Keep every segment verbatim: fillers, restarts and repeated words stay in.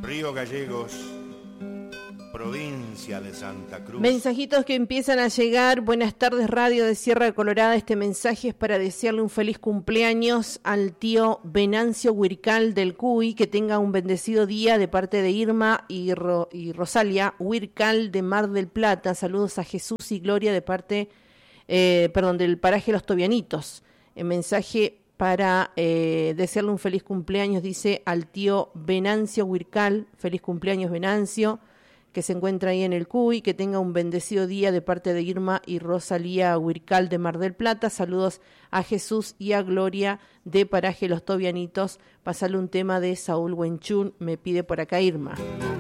Río Gallegos, provincia de Santa Cruz. Mensajitos que empiezan a llegar. Buenas tardes, Radio de Sierra Colorada. Este mensaje es para desearle un feliz cumpleaños al tío Venancio Huircal del Cuy, que tenga un bendecido día de parte de Irma y, Ro- y Rosalia Huircal de Mar del Plata. Saludos a Jesús y Gloria de parte, eh, perdón, del paraje Los Tobianitos. El mensaje para eh, desearle un feliz cumpleaños, dice al tío Venancio Huircal. Feliz cumpleaños, Venancio, que se encuentra ahí en el Cuy, que tenga un bendecido día de parte de Irma y Rosalía Huircal de Mar del Plata. Saludos a Jesús y a Gloria de paraje Los Tobianitos. Pasarle un tema de Saúl Huenchún, me pide por acá Irma.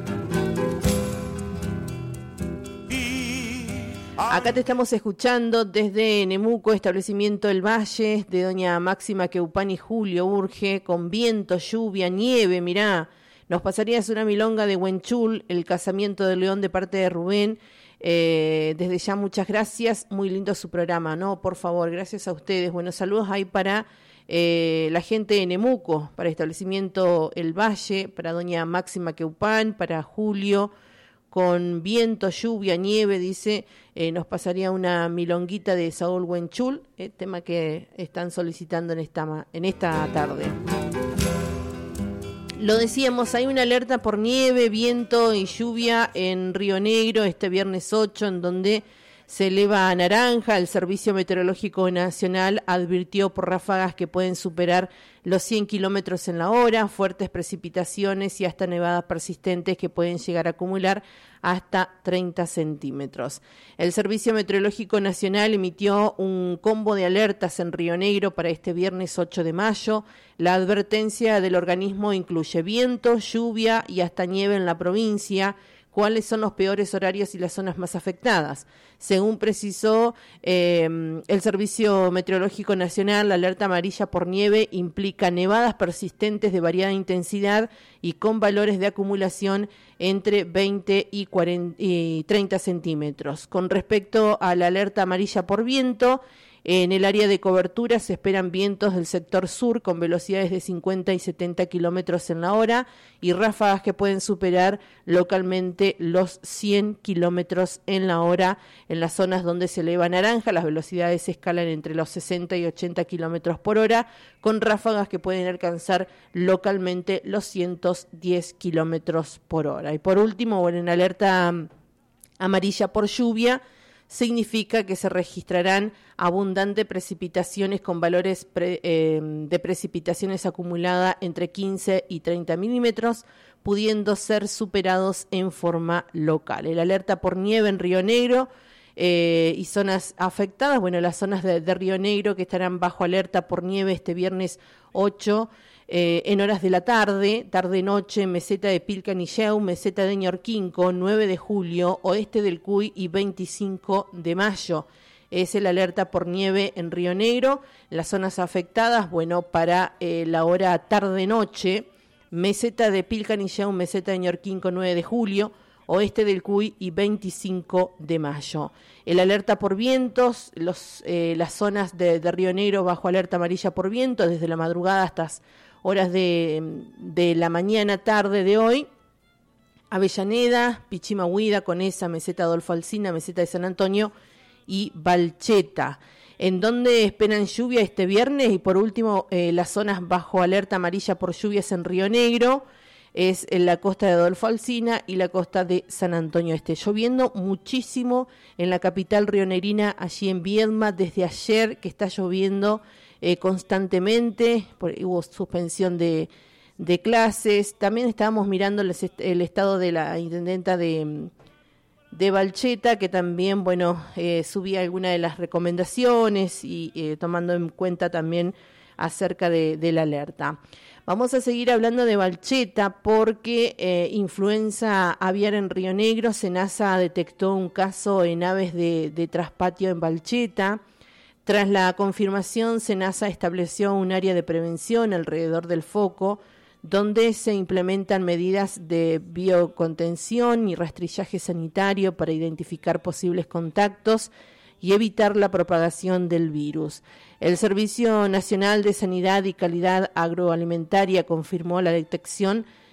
Acá te estamos escuchando desde Nemuco, establecimiento El Valle, de doña Máxima Queupani Julio Urge, con viento, lluvia, nieve, mirá. Nos pasarías una milonga de Huenchul, el casamiento de León de parte de Rubén. Eh, desde ya muchas gracias, muy lindo su programa, ¿no? Por favor, gracias a ustedes. Buenos saludos ahí para eh, la gente de Nemuco, para establecimiento El Valle, para doña Máxima Queupán, para Julio, con viento, lluvia, nieve, dice, eh, nos pasaría una milonguita de Saúl Huenchul, eh, tema que están solicitando en esta, en esta tarde. Lo decíamos, hay una alerta por nieve, viento y lluvia en Río Negro este viernes ocho, en donde se eleva a naranja. El Servicio Meteorológico Nacional advirtió por ráfagas que pueden superar los cien kilómetros en la hora, fuertes precipitaciones y hasta nevadas persistentes que pueden llegar a acumular hasta treinta centímetros. El Servicio Meteorológico Nacional emitió un combo de alertas en Río Negro para este viernes ocho de mayo. La advertencia del organismo incluye viento, lluvia y hasta nieve en la provincia. ¿Cuáles son los peores horarios y las zonas más afectadas? Según precisó eh, el Servicio Meteorológico Nacional, la alerta amarilla por nieve implica nevadas persistentes de variada intensidad y con valores de acumulación entre veinte y, cuarenta, y treinta centímetros. Con respecto a la alerta amarilla por viento, en el área de cobertura se esperan vientos del sector sur con velocidades de cincuenta y setenta kilómetros en la hora y ráfagas que pueden superar localmente los cien kilómetros en la hora. En las zonas donde se eleva naranja, las velocidades se escalan entre los sesenta y ochenta kilómetros por hora, con ráfagas que pueden alcanzar localmente los ciento diez kilómetros por hora. Y por último, bueno, en alerta amarilla por lluvia, significa que se registrarán abundantes precipitaciones con valores pre, eh, de precipitaciones acumuladas entre quince y treinta milímetros, pudiendo ser superados en forma local. El alerta por nieve en Río Negro eh, y zonas afectadas, bueno, las zonas de, de Río Negro que estarán bajo alerta por nieve este viernes ocho, Eh, en horas de la tarde, tarde-noche, meseta de Pilcanilleu, meseta de Ñorquinco, nueve de julio, oeste del Cuy y veinticinco de mayo. Es el alerta por nieve en Río Negro. Las zonas afectadas, bueno, para eh, la hora tarde-noche, meseta de Pilcanilleu, meseta de Ñorquinco, nueve de julio, oeste del Cuy y veinticinco de mayo. El alerta por vientos, los, eh, las zonas de, de Río Negro bajo alerta amarilla por viento, desde la madrugada hasta horas de, de la mañana, tarde de hoy. Avellaneda, Pichimahuida, Conesa, meseta Adolfo Alsina, meseta de San Antonio y Balcheta. En donde esperan lluvia este viernes y por último eh, las zonas bajo alerta amarilla por lluvias en Río Negro, es en la costa de Adolfo Alsina y la costa de San Antonio Este. Lloviendo muchísimo en la capital rionegrina, allí en Viedma, desde ayer que está lloviendo eh, constantemente, por, hubo suspensión de, de clases. También estábamos mirando el, el estado de la intendenta de, de Balcheta, que también, bueno, eh, subía algunas de las recomendaciones y eh, tomando en cuenta también acerca de, de la alerta. Vamos a seguir hablando de Balcheta porque eh, influenza aviar en Río Negro. SENASA detectó un caso en aves de, de traspatio en Balcheta. Tras la confirmación, SENASA estableció un área de prevención alrededor del foco, donde se implementan medidas de biocontención y rastrillaje sanitario para identificar posibles contactos y evitar la propagación del virus. El Servicio Nacional de Sanidad y Calidad Agroalimentaria confirmó la detección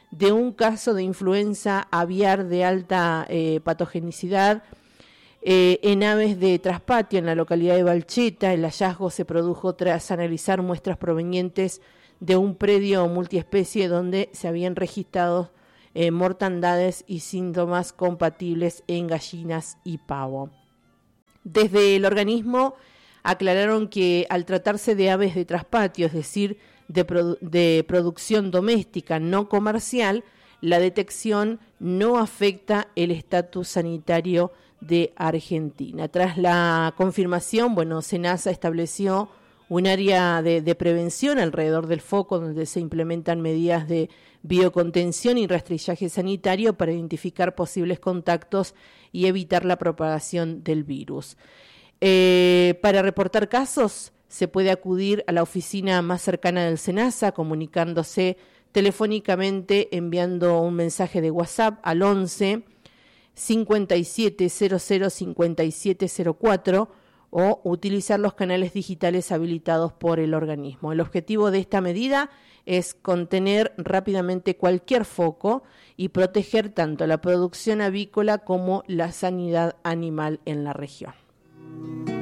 de un caso de influenza aviar de alta eh, patogenicidad eh, en aves de traspatio en la localidad de Valcheta. El hallazgo se produjo tras analizar muestras provenientes de un predio multiespecie donde se habían registrado eh, mortandades y síntomas compatibles en gallinas y pavo. Desde el organismo aclararon que al tratarse de aves de traspatio, es decir, de, produ- de producción doméstica no comercial, la detección no afecta el estatus sanitario de Argentina. Tras la confirmación, bueno, SENASA estableció un área de, de prevención alrededor del foco donde se implementan medidas de biocontención y rastrillaje sanitario para identificar posibles contactos y evitar la propagación del virus. Eh, para reportar casos se puede acudir a la oficina más cercana del SENASA comunicándose telefónicamente enviando un mensaje de WhatsApp al once cincuenta y siete cero cero cincuenta y siete cero cuatro o utilizar los canales digitales habilitados por el organismo. El objetivo de esta medida es contener rápidamente cualquier foco y proteger tanto la producción avícola como la sanidad animal en la región.